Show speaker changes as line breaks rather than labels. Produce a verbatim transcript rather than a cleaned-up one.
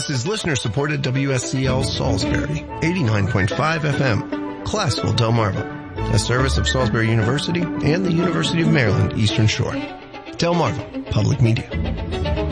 This is listener-supported W S C L Salisbury, eighty-nine point five F M, Classville, Delmarva, a service of Salisbury University and the University of Maryland, Eastern Shore. Delmarva Public Media.